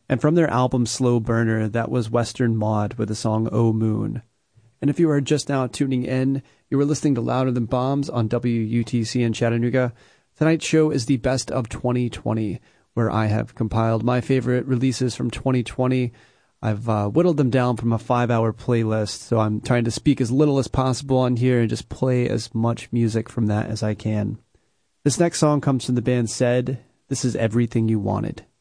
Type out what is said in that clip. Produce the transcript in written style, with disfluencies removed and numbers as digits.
And from their album Slow Burner, that was Western Mod with the song Oh Moon. And if you are just now tuning in, you were listening to Louder Than Bombs on WUTC in Chattanooga. Tonight's show is the Best of 2020, where I have compiled my favorite releases from 2020. I've whittled them down from a 5-hour playlist, so I'm trying to speak as little as possible on here and just play as much music from that as I can. This next song comes from the band Said. This is Everything You Wanted.